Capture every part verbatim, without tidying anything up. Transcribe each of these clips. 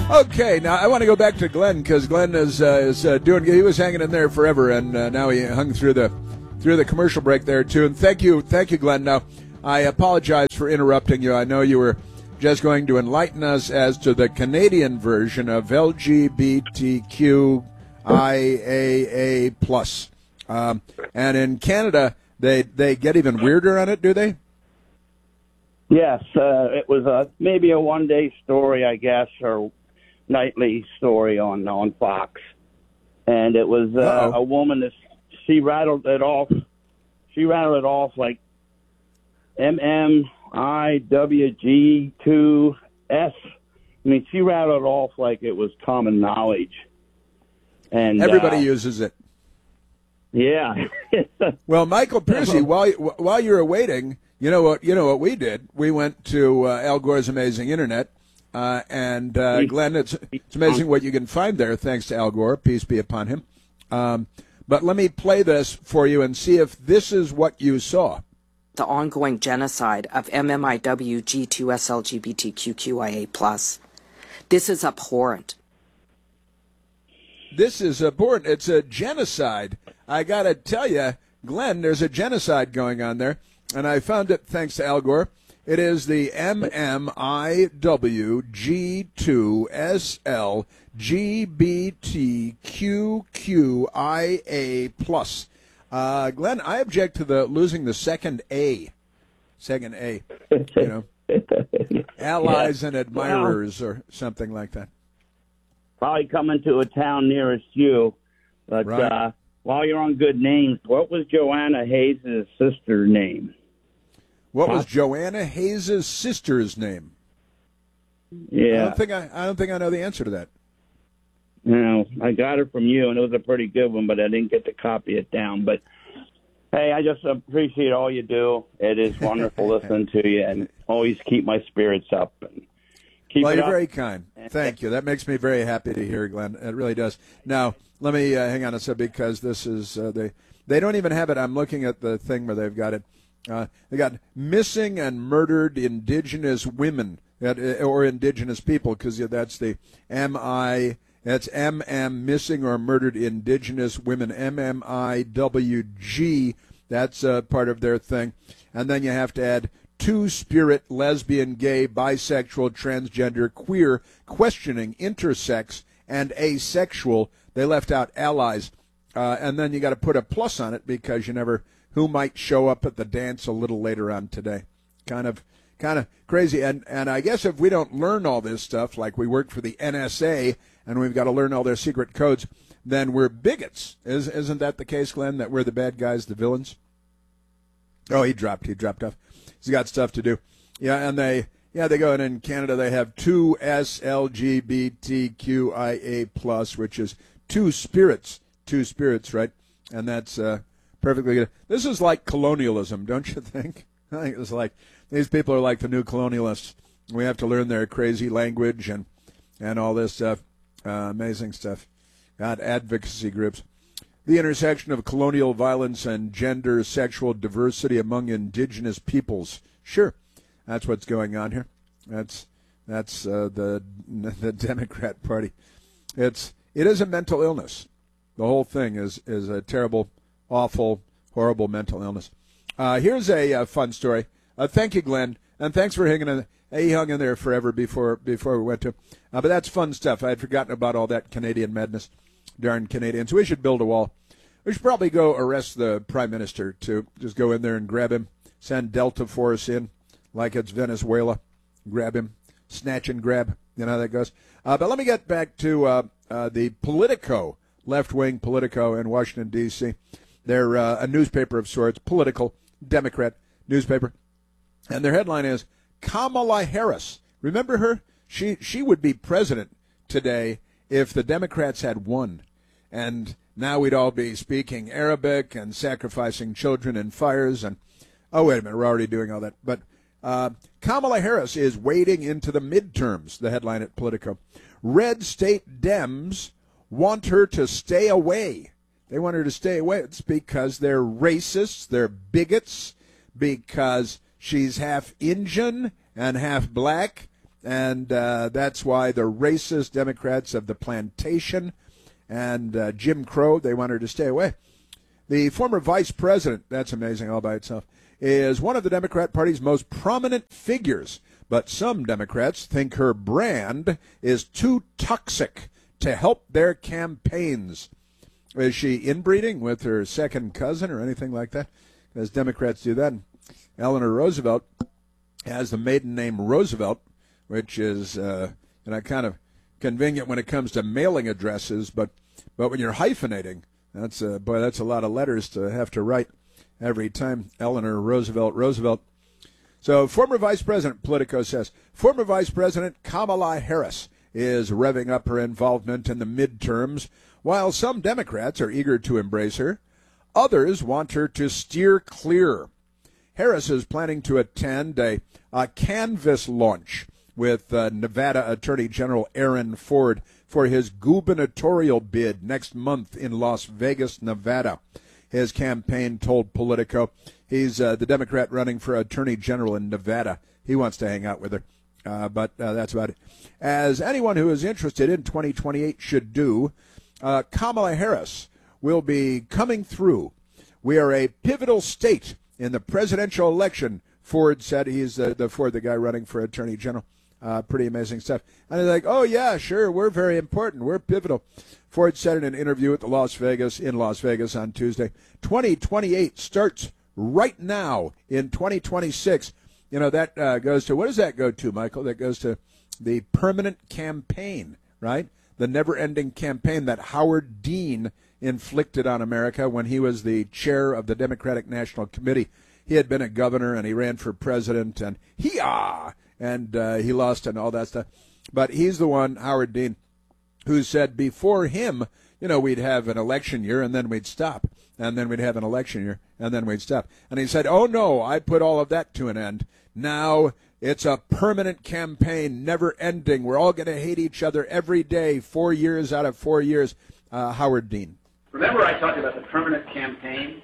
Okay, now I want to go back to Glenn because Glenn is uh, is uh, doing. He was hanging in there forever, and uh, now he hung through the through the commercial break there too. And thank you, thank you, Glenn. Now I apologize for interrupting you. I know you were just going to enlighten us as to the Canadian version of L G B T Q I A A plus, um, and in Canada they they get even weirder on it, do they? Yes, uh, it was a maybe a one day story, I guess, or nightly story on on Fox, and it was uh, a woman that she rattled it off. She rattled it off like M M I W G two S. I mean, she rattled it off like it was common knowledge. And everybody uh, uses it. Yeah. Well, Michael Piercy, while while you were waiting, you know what you know what we did? We went to uh, Al Gore's Amazing Internet. Uh, and, uh, Glenn, it's, it's amazing what you can find there, thanks to Al Gore. Peace be upon him. Um, but let me play this for you and see if this is what you saw. The ongoing genocide of M M I W G two S L G B T Q Q I A plus. This is abhorrent. This is abhorrent. It's a genocide. I got to tell you, Glenn, there's a genocide going on there, and I found it thanks to Al Gore. It is the M M I W G two S L G B T Q Q I A plus. Uh, Glenn, I object to the losing the second A. Second A. You know, allies yeah. and admirers well, or something like that. Probably coming to a town nearest you. But right. uh, while you're on good names, what was Joanna Hayes' sister's name? What was Joanna Hayes' sister's name? Yeah, I don't think I, I don't think I know the answer to that. No, I got it from you, and it was a pretty good one, but I didn't get to copy it down. But hey, I just appreciate all you do. It is wonderful listening to you, and always keep my spirits up. And keep well, it you're up. very kind. Thank you. That makes me very happy to hear, Glenn. It really does. Now, let me uh, hang on a second because this is uh, they they don't even have it. I'm looking at the thing where they've got it. Uh, they got missing and murdered indigenous women that, or indigenous people because that's the M I. That's M M missing or murdered indigenous women. M M I W G. That's uh, part of their thing, and then you have to add two-spirit, lesbian, gay, bisexual, transgender, queer, questioning, intersex, and asexual. They left out allies, uh, and then you got to put a plus on it because you never. Who might show up at the dance a little later on today. Kind of kind of crazy. And and I guess if we don't learn all this stuff, like we work for the N S A and we've got to learn all their secret codes, then we're bigots. Is, isn't that the case, Glenn, that we're the bad guys, the villains? Oh, he dropped. He dropped off. He's got stuff to do. Yeah, and they yeah they go, and in Canada they have two S L G B T Q I A plus, which is two spirits. Two spirits, right? And that's... uh perfectly good. This is like colonialism, don't you think? I think it's like these people are like the new colonialists. We have to learn their crazy language and and all this stuff. Uh, amazing stuff. God, advocacy groups. The intersection of colonial violence and gender sexual diversity among indigenous peoples. Sure, that's what's going on here. That's that's uh, the the Democrat Party. It's it is a mental illness. The whole thing is is a terrible. Awful, horrible mental illness. Uh, here's a uh, fun story. Uh, thank you, Glenn, and thanks for hanging in. He hung in there forever before before we went to. Uh, but that's fun stuff. I had forgotten about all that Canadian madness. Darn Canadians. We should build a wall. We should probably go arrest the Prime Minister, too. Just go in there and grab him. Send Delta Force in like it's Venezuela. Grab him. Snatch and grab. You know how that goes. Uh, but let me get back to uh, uh, the Politico, left-wing Politico in Washington, D C They're uh, a newspaper of sorts, political, Democrat newspaper. And their headline is, Kamala Harris. Remember her? She she would be president today if the Democrats had won. And now we'd all be speaking Arabic and sacrificing children in fires. And oh, wait a minute, we're already doing all that. But uh, Kamala Harris is wading into the midterms, the headline at Politico. Red state Dems want her to stay away. They want her to stay away. It's because they're racists, they're bigots, because she's half Indian and half black, and uh, that's why the racist Democrats of the plantation and uh, Jim Crow, they want her to stay away. The former vice president, that's amazing all by itself, is one of the Democrat Party's most prominent figures, but some Democrats think her brand is too toxic to help their campaigns. Is she inbreeding with her second cousin or anything like that? Because Democrats do that. Eleanor Roosevelt has the maiden name Roosevelt, which is uh, you know, kind of convenient when it comes to mailing addresses, but but when you're hyphenating, that's a, boy, that's a lot of letters to have to write every time. Eleanor Roosevelt, Roosevelt. So former Vice President, Politico says, former Vice President Kamala Harris is revving up her involvement in the midterms. While some Democrats are eager to embrace her, others want her to steer clear. Harris is planning to attend a, a canvas launch with uh, Nevada Attorney General Aaron Ford for his gubernatorial bid next month in Las Vegas, Nevada. His campaign told Politico he's uh, the Democrat running for Attorney General in Nevada. He wants to hang out with her, uh, but uh, that's about it. As anyone who is interested in twenty twenty-eight should do, uh, Kamala Harris will be coming through. We are a pivotal state in the presidential election, Ford said. He's uh, the Ford, the guy running for Attorney General. Uh, pretty amazing stuff. And they're like, oh, yeah, sure, we're very important. We're pivotal. Ford said in an interview at the Las Vegas, in Las Vegas on Tuesday, twenty twenty-eight starts right now in twenty twenty-six. You know, that uh, goes to, what does that go to, Michael? That goes to the permanent campaign, right? The never-ending campaign that Howard Dean inflicted on America when he was the chair of the Democratic National Committee. He had been a governor, and he ran for president, and hee-ah! And uh, he lost and all that stuff. But he's the one, Howard Dean, who said before him, you know, we'd have an election year and then we'd stop. And then we'd have an election year and then we'd stop. And he said, oh, no, I put all of that to an end. Now it's a permanent campaign, never ending. We're all going to hate each other every day, four years out of four years. Uh, Howard Dean. Remember I talked about the permanent campaign?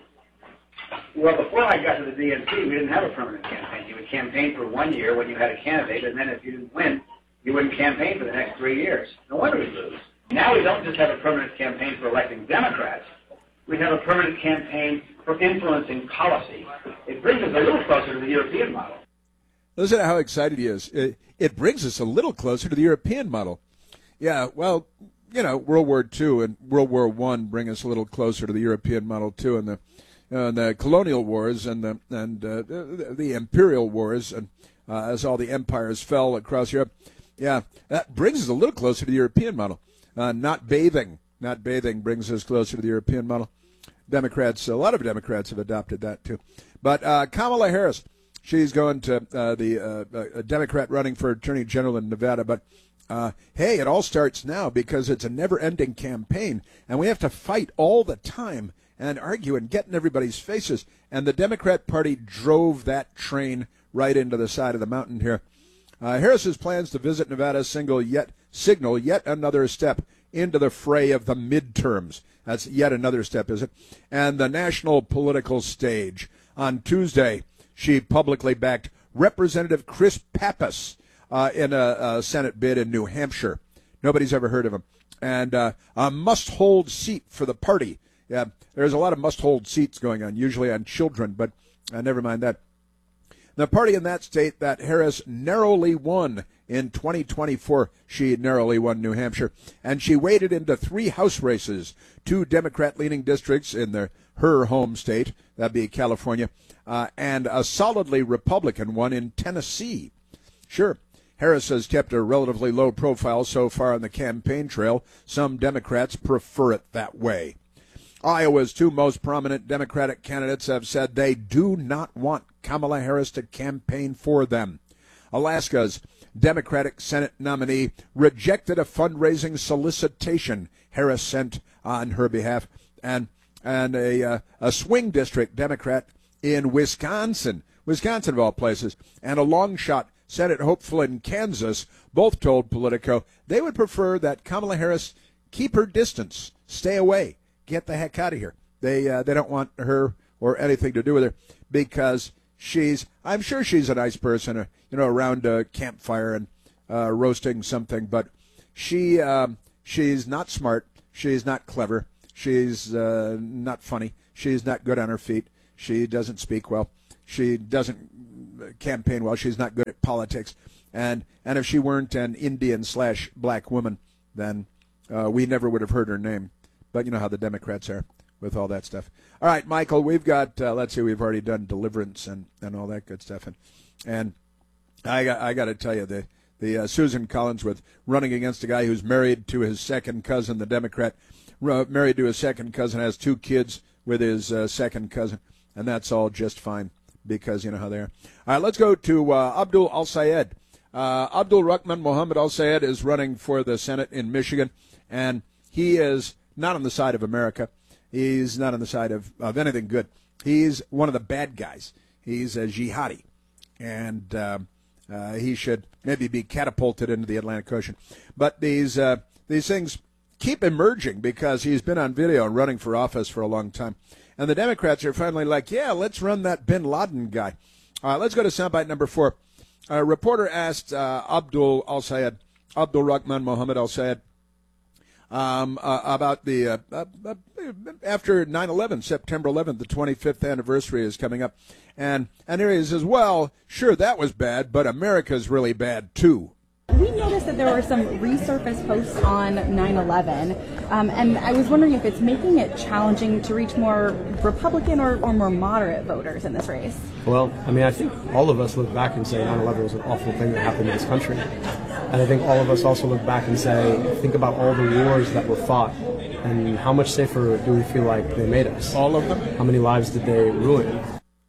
Well, before I got to the D N C, we didn't have a permanent campaign. You would campaign for one year when you had a candidate, and then if you didn't win, you wouldn't campaign for the next three years. No wonder we lose. Now we don't just have a permanent campaign for electing Democrats. We have a permanent campaign for influencing policy. It brings us a little closer to the European model. Listen to how excited he is. It, it brings us a little closer to the European model. Yeah, well, you know, World War Two and World War One bring us a little closer to the European model, too, and the Uh, the colonial wars and the and uh, the, the imperial wars, and uh, as all the empires fell across Europe, yeah, that brings us a little closer to the European model. Uh, not bathing, not bathing brings us closer to the European model. Democrats, a lot of Democrats have adopted that too. But uh, Kamala Harris, she's going to uh, the uh, a Democrat running for Attorney General in Nevada. But uh, hey, it all starts now because it's a never-ending campaign, and we have to fight all the time and argue and get in everybody's faces. And the Democrat Party drove that train right into the side of the mountain here. Uh, Harris's plans to visit Nevada single yet, signal yet another step into the fray of the midterms. That's yet another step, is it? And the national political stage. On Tuesday, she publicly backed Representative Chris Pappas uh, in a, a Senate bid in New Hampshire. Nobody's ever heard of him. And uh, a must-hold seat for the party. Yeah, there's a lot of must-hold seats going on, usually on children, but uh, never mind that. The party in that state that Harris narrowly won in twenty twenty-four, she narrowly won New Hampshire, and she waded into three House races, two Democrat-leaning districts in the, her home state, that'd be California, uh, and a solidly Republican one in Tennessee. Sure. Harris has kept a relatively low profile so far on the campaign trail. Some Democrats prefer it that way. Iowa's two most prominent Democratic candidates have said they do not want Kamala Harris to campaign for them. Alaska's Democratic Senate nominee rejected a fundraising solicitation Harris sent on her behalf, and and a uh, a swing district Democrat in Wisconsin, Wisconsin of all places, and a long shot Senate hopeful in Kansas both told Politico they would prefer that Kamala Harris keep her distance, stay away. Get the heck out of here. They uh, they don't want her or anything to do with her because she's, I'm sure she's a nice person, uh, you know, around a campfire and uh, roasting something, but she um, she's not smart. She's not clever. She's uh, not funny. She's not good on her feet. She doesn't speak well. She doesn't campaign well. She's not good at politics. And and if she weren't an Indian slash black woman, then uh, we never would have heard her name. But you know how the Democrats are with all that stuff. All right, Michael, we've got, uh, let's see, we've already done deliverance and, and all that good stuff. And and I got, I got to tell you, the, the uh, Susan Collinsworth running against a guy who's married to his second cousin, the Democrat, uh, married to his second cousin, has two kids with his uh, second cousin, and that's all just fine because you know how they are. All right, let's go to uh, Abdul Al-Sayed. Uh, Abdul Rahman Mohammed Al-Sayed is running for the Senate in Michigan, and he is not on the side of America. He's not on the side of, of anything good. He's one of the bad guys. He's a jihadi, and uh, uh, he should maybe be catapulted into the Atlantic Ocean. But these uh, these things keep emerging because he's been on video and running for office for a long time. And the Democrats are finally like, yeah, let's run that bin Laden guy. All right, let's go to soundbite number four. A reporter asked uh, Abdul Al-Sayed, Abdul Rahman Mohammed Al-Sayed, um, uh, about the, uh, uh, uh, after nine eleven, September eleventh, the twenty-fifth anniversary is coming up. And, and here he says, well, sure, that was bad, but America's really bad, too. We noticed that there were some resurfaced posts on nine eleven, um, and I was wondering if it's making it challenging to reach more Republican or, or more moderate voters in this race. Well, I mean, I think all of us look back and say nine eleven was an awful thing that happened in this country. And I think all of us also look back and say, think about all the wars that were fought, and how much safer do we feel like they made us? All of them? How many lives did they ruin?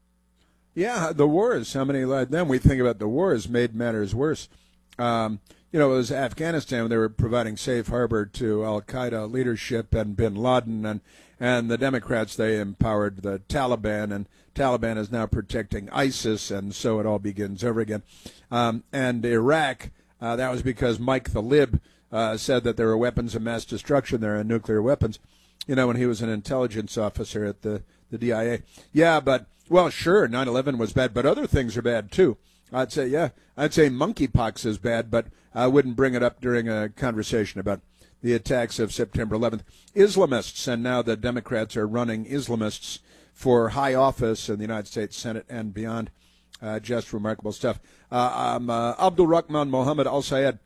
Yeah, the wars. How many lives? Then we think about the wars made matters worse. Um, you know, it was Afghanistan when they were providing safe harbor to al-Qaeda leadership and bin Laden, and, and the Democrats, they empowered the Taliban, and Taliban is now protecting ISIS, and so it all begins over again. Um, and Iraq, uh, that was because Mike the Lib uh, said that there were weapons of mass destruction there and nuclear weapons, you know, when he was an intelligence officer at the, the D I A. Yeah, but, well, sure, nine eleven was bad, but other things are bad, too. I'd say, yeah, I'd say monkeypox is bad, but I wouldn't bring it up during a conversation about the attacks of September eleventh. Islamists, and now the Democrats are running Islamists for high office in the United States Senate and beyond. Uh, just remarkable stuff. Uh, um, uh, Abdul Rahman Mohammed Al-Sayed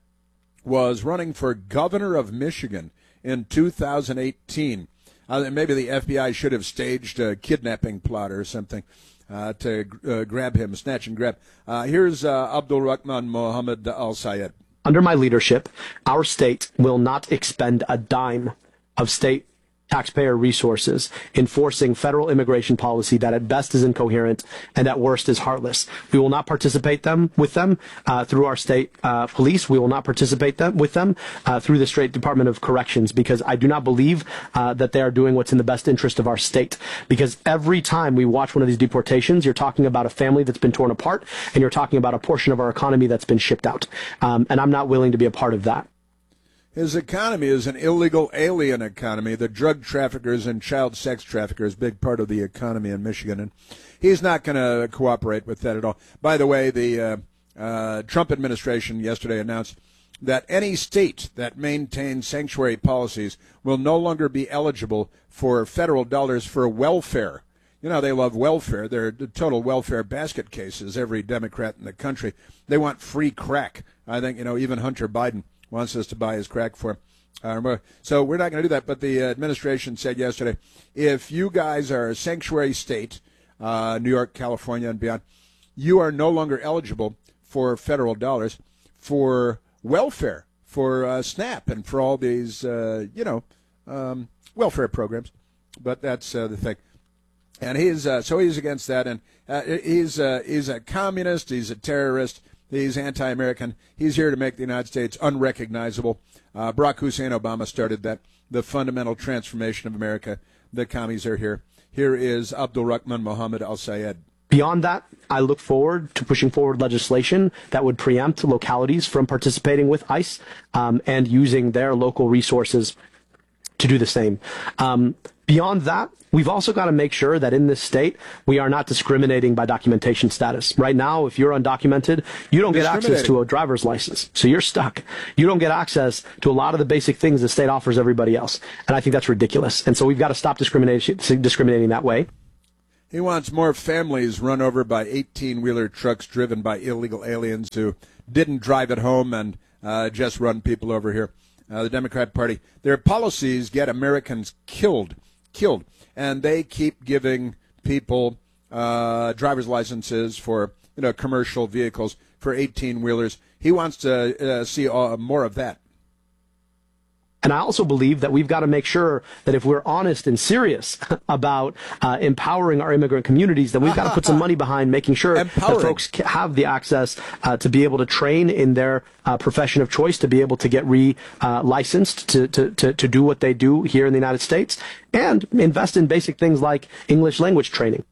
was running for governor of Michigan in two thousand eighteen. Uh, maybe the F B I should have staged a kidnapping plot or something. Uh, to uh, grab him, snatch and grab. Uh, here's uh, Abdul Rahman Mohammed Al-Sayed. Under my leadership, our state will not expend a dime of state taxpayer resources enforcing federal immigration policy that at best is incoherent and at worst is heartless. We will not participate them with them uh, through our state uh, police. We will not participate them with them uh, through the State Department of Corrections, because I do not believe uh, that they are doing what's in the best interest of our state. Because every time we watch one of these deportations, you're talking about a family that's been torn apart, and you're talking about a portion of our economy that's been shipped out. Um, and I'm not willing to be a part of that. His economy is an illegal alien economy. The drug traffickers and child sex traffickers, big part of the economy in Michigan, and he's not going to cooperate with that at all. By the way, the uh, uh, Trump administration yesterday announced that any state that maintains sanctuary policies will no longer be eligible for federal dollars for welfare. You know, they love welfare. They're total welfare basket cases, every Democrat in the country. They want free crack. I think, you know, even Hunter Biden wants us to buy his crack for him. Uh, so we're not going to do that. But the administration said yesterday, if you guys are a sanctuary state, uh, New York, California, and beyond, you are no longer eligible for federal dollars for welfare, for uh, SNAP, and for all these, uh, you know, um, welfare programs. But that's uh, the thing. And he's uh, so he's against that, and uh, he's uh, he's a communist. He's a terrorist. He's anti-American. He's here to make the United States unrecognizable. Uh, Barack Hussein Obama started that, the fundamental transformation of America. The commies are here. Here is Abdul Rahman Mohammed Al-Sayed. Beyond that, I look forward to pushing forward legislation that would preempt localities from participating with ICE um, and using their local resources to do the same. Um, Beyond that, we've also got to make sure that in this state, we are not discriminating by documentation status. Right now, if you're undocumented, you don't get access to a driver's license. So you're stuck. You don't get access to a lot of the basic things the state offers everybody else. And I think that's ridiculous. And so we've got to stop discrimination, discriminating that way. He wants more families run over by eighteen-wheeler trucks driven by illegal aliens who didn't drive at home and uh, just run people over here. Uh, the Democrat Party, their policies get Americans killed. killed, and they keep giving people uh, driver's licenses for you know commercial vehicles for eighteen-wheelers. He wants to uh, see uh, more of that. And I also believe that we've got to make sure that if we're honest and serious about uh, empowering our immigrant communities, that we've got to put some money behind making sure empowering. that folks have the access uh, to be able to train in their uh, profession of choice, to be able to get re-licensed uh, to, to, to, to do what they do here in the United States, and invest in basic things like English language training.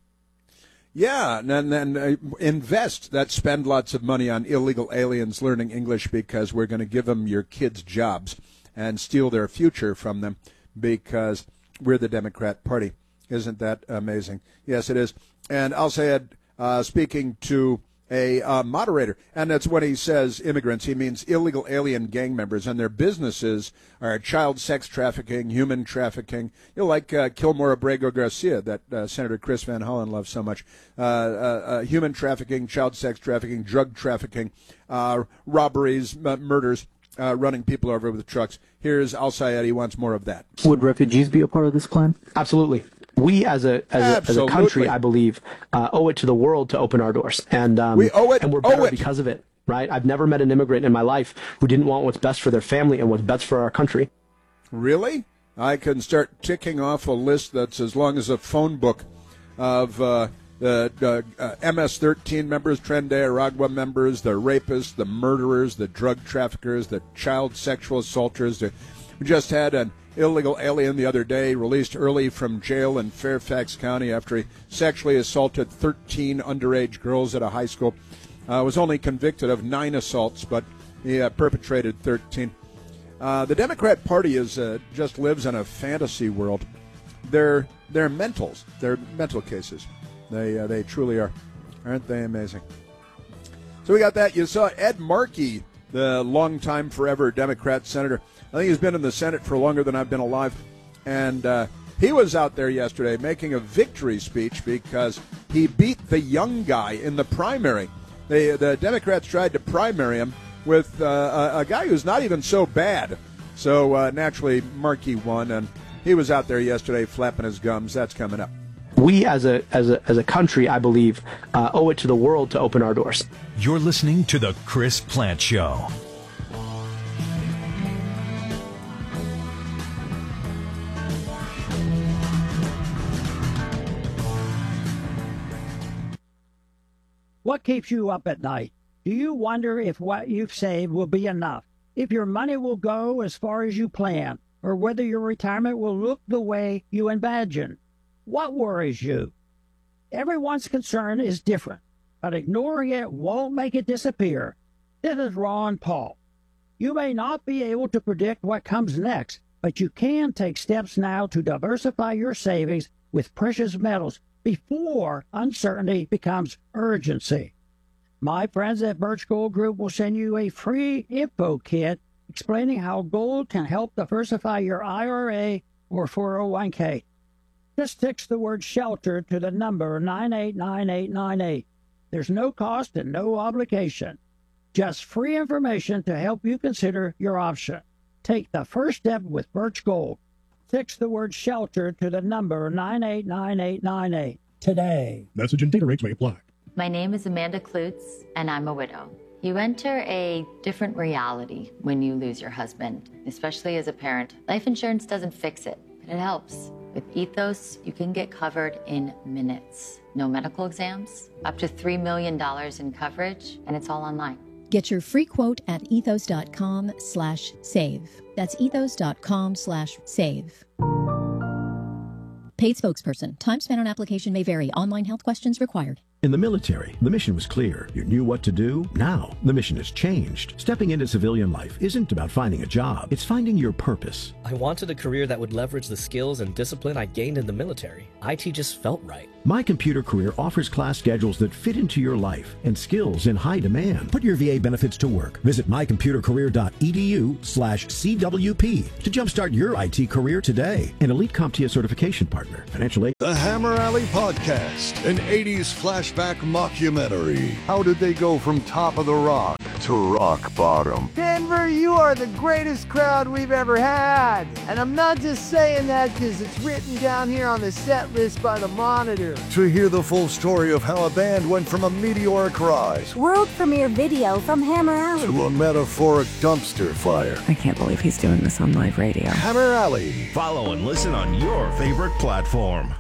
Yeah, and then uh, invest that spend lots of money on illegal aliens learning English, because we're going to give them your kids' jobs and steal their future from them because we're the Democrat Party. Isn't that amazing? Yes, it is. And I'll say it, uh, speaking to a uh, moderator, and that's when he says immigrants, he means illegal alien gang members, and their businesses are child sex trafficking, human trafficking, you know, like uh, Kilmore Abrego Garcia, that uh, Senator Chris Van Hollen loves so much, uh, uh, uh, human trafficking, child sex trafficking, drug trafficking, uh, robberies, m- murders, Uh, running people over with trucks. Here's Al-Sayed. He wants more of that. Would refugees be a part of this plan? Absolutely. We as a as, a, as a country, I believe, uh, owe it to the world to open our doors. And um, we owe it. And we're better owe it. because of it, right? I've never met an immigrant in my life who didn't want what's best for their family and what's best for our country. Really? I can start ticking off a list that's as long as a phone book of uh, the uh, uh, M S thirteen members, Tren de Aragua members, the rapists, the murderers, the drug traffickers, the child sexual assaulters. The, we just had an illegal alien the other day released early from jail in Fairfax County after he sexually assaulted thirteen underage girls at a high school. Uh, was only convicted of nine assaults, but he uh, perpetrated thirteen. Uh, the Democrat Party is uh, just lives in a fantasy world. They're they're mentals. They're mental cases. They uh, they truly are. Aren't they amazing? So we got that. You saw Ed Markey, the longtime forever Democrat senator. I think he's been in the Senate for longer than I've been alive. And uh, he was out there yesterday making a victory speech because he beat the young guy in the primary. They, the Democrats tried to primary him with uh, a, a guy who's not even so bad. So uh, naturally, Markey won, and he was out there yesterday flapping his gums. That's coming up. We as a as a as a country, I believe, uh, owe it to the world to open our doors. You're listening to the Chris Plante Show. What keeps you up at night? Do you wonder if what you've saved will be enough? If your money will go as far as you plan? Or whether your retirement will look the way you imagine? What worries you? Everyone's concern is different, but ignoring it won't make it disappear. This is Ron Paul. You may not be able to predict what comes next, but you can take steps now to diversify your savings with precious metals before uncertainty becomes urgency. My friends at Birch Gold Group will send you a free info kit explaining how gold can help diversify your I R A or four oh one k. Just text the word SHELTER to the number nine eight nine eight nine eight. There's no cost and no obligation. Just free information to help you consider your option. Take the first step with Birch Gold. Text the word SHELTER to the number nine eight nine eight nine eight today. Message and data rates may apply. My name is Amanda Klutz, and I'm a widow. You enter a different reality when you lose your husband, especially as a parent. Life insurance doesn't fix it, but it helps. With Ethos, you can get covered in minutes. No medical exams, up to three million dollars in coverage, and it's all online. Get your free quote at ethos.com slash save. That's ethos.com slash save. Paid spokesperson. Time spent on application may vary. Online health questions required. In the military, the mission was clear. You knew what to do. Now, the mission has changed. Stepping into civilian life isn't about finding a job. It's finding your purpose. I wanted a career that would leverage the skills and discipline I gained in the military. I T just felt right. My Computer Career offers class schedules that fit into your life and skills in high demand. Put your V A benefits to work. Visit mycomputercareer.edu slash CWP to jumpstart your I T career today. An Elite CompTIA certification partner. Financial aid. The Hammer Alley Podcast, an eighties flashback mockumentary. How did they go from top of the rock to rock bottom? Denver, you are the greatest crowd we've ever had. And I'm not just saying that because it's written down here on the set list by the Monitor. To hear the full story of how a band went from a meteoric rise, world premiere video from Hammer Alley, to a metaphoric dumpster fire. I can't believe he's doing this on live radio. Hammer Alley. Follow and listen on your favorite platform.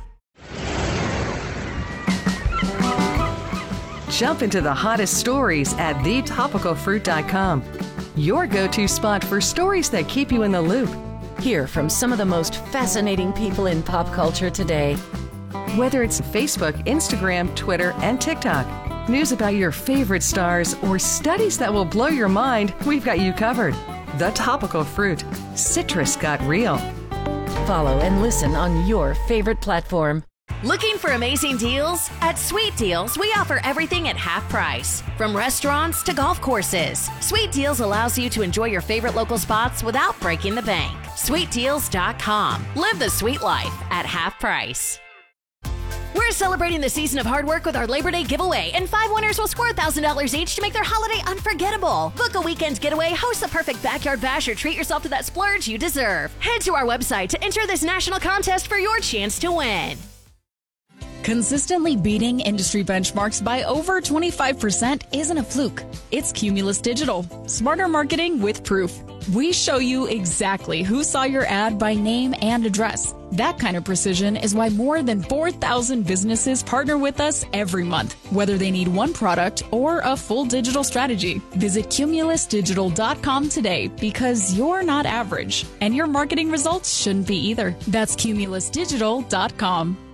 Jump into the hottest stories at the topical fruit dot com. Your go-to spot for stories that keep you in the loop. Hear from some of the most fascinating people in pop culture today. Whether it's Facebook, Instagram, Twitter, and TikTok, news about your favorite stars, or studies that will blow your mind, we've got you covered. The Topical Fruit. Citrus got real. Follow and listen on your favorite platform. Looking for amazing deals? At Sweet Deals, we offer everything at half price. From restaurants to golf courses, Sweet Deals allows you to enjoy your favorite local spots without breaking the bank. sweet deals dot com. Live the sweet life at half price. We're celebrating the season of hard work with our Labor Day giveaway, and five winners will score one thousand dollars each to make their holiday unforgettable. Book a weekend getaway, host the perfect backyard bash, or treat yourself to that splurge you deserve. Head to our website to enter this national contest for your chance to win. Consistently beating industry benchmarks by over twenty-five percent isn't a fluke. It's Cumulus Digital. Smarter marketing with proof. We show you exactly who saw your ad by name and address. That kind of precision is why more than four thousand businesses partner with us every month, whether they need one product or a full digital strategy. Visit cumulus digital dot com today, because you're not average, and your marketing results shouldn't be either. That's cumulus digital dot com.